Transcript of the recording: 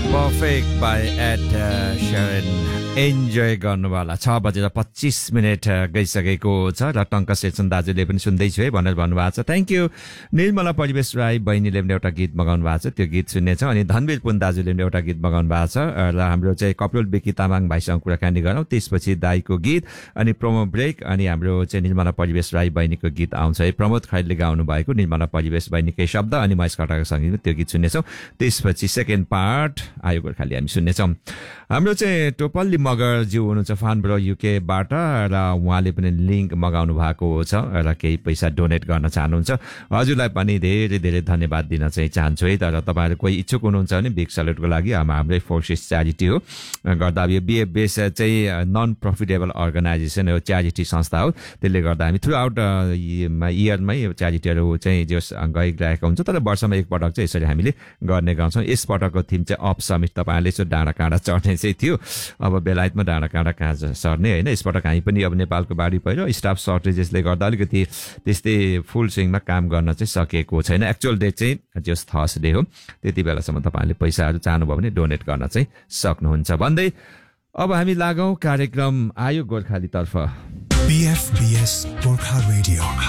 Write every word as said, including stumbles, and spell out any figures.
Perfect by Ed Sheeran enjoy गर्नुवाला छ बजेर पच्चीस मिनट गइसकेको छ र टङ्क सेक्सन दाजुले पनि सुन्दैछु है भनेर भन्नुभएको छ। Thank you. निर्मला परिवेश राई बहिनीले पनि एउटा गीत मगाउनु भएको छ, त्यो गीत सुन्नेछ। अनि धनवीर पुन दाजुले पनि एउटा गीत मगाउनु भएको छ र हाम्रो चाहिँ कपिल बेकी तामाङ भाइसँग कुराकानी गरौँ, त्यसपछि दाईको गीत अनि प्रोमो ब्रेक अनि हाम्रो चाहिँ निर्मला परिवेश राई बहिनीको गीत आउँछ है। प्रमोद खैरले गाउनु भएको निर्मला परिवेश बहिनीकै शब्द अनि महेश खड्काको सङ्गीतमा त्यो गीत सुन्नेछौँ। त्यसपछि सेकेन्ड पार्ट आयो गोर्खाली हामी सुन्नेछौँ। हाम्रो चाहिँ टोपल्ली मगरज्यू हुनुहुन्छ फानब्रो युकेबाट र उहाँले पनि लिङ्क मगाउनु भएको छ र केही पैसा डोनेट गर्न चाहनुहुन्छ। हजुरलाई पनि धेरै धेरै धन्यवाद दिन चाहिँ चाहन्छु है। तर तपाईँहरू कोही इच्छुक हुनुहुन्छ भने बिग सल्युटको लागि हाम्रो फोर्सेस च्यारिटी हो गर्दा अब यो बिएफ बेस चाहिँ नन प्रफिटेबल अर्गनाइजेसन हो, च्यारिटी संस्था हो। त्यसले गर्दा हामी थ्रु आउट इयरमै च्यारिटीहरू चाहिँ जो गइरहेका हुन्छ, तर वर्षमा एकपटक चाहिँ यसरी हामीले गर्ने गर्छौँ। यसपटकको थिम चाहिँ अप समिट, तपाईँहरूले यसो डाँडा काँडा चढ्ने चाहिँ थियो। अब बेलायतमा डाँडा काँडा कहाँ सर्ने होइन। यसपटक हामी पनि अब नेपालको बाढी पहिरो स्टाफ सर्टेजेसले गर्दा अलिकति त्यस्तै फुल स्विङमा काम गर्न चाहिँ सकेको छैन। एक्चुअल डेट चाहिँ जस थर्सडे हो, त्यति बेलासम्म तपाईँहरूले पैसाहरू चाहनुभयो भने डोनेट गर्न चाहिँ सक्नुहुन्छ भन्दै अब हामी लागौँ कार्यक्रम आयो गोर्खालीतर्फ। बिएफबीएस गोर्खा रेडियो।